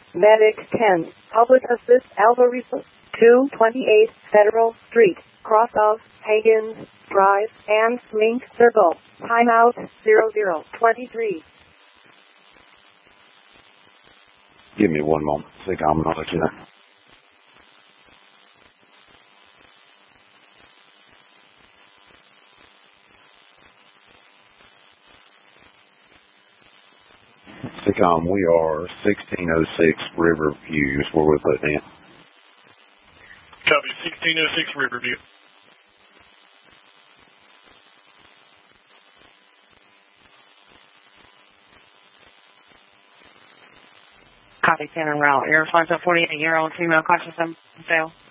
Medic 10, Public Assist Alvarez, 228 Federal Street, cross of Higgins Drive and Link Circle. Timeout 0023. Give me one moment. I'm going to let you know. We are 1606 Riverview is where we're putting in. Copy, 1606 Riverview. Copy, 10 en route. Air Flight 48, Euro, female conscious and fail.